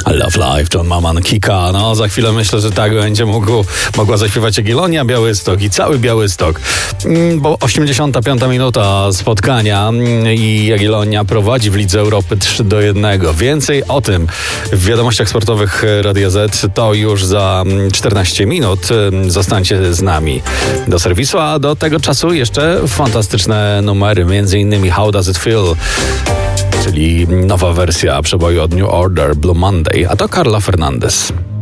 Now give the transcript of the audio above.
Love Life, John Maman, Kika. No, za chwilę myślę, że tak będzie mogła zaśpiewać Jagiellonia Białystok i cały Białystok. Bo 85. minuta spotkania i Jagiellonia prowadzi w Lidze Europy 3-1. Więcej o tym w wiadomościach sportowych Radia Z to już za 14 minut. Zostańcie z nami do serwisu, a do tego czasu jeszcze fantastyczne numery, m.in. How Does It Feel, czyli nowa wersja przeboju od New Order, Blue Monday, a to Carla Fernandez.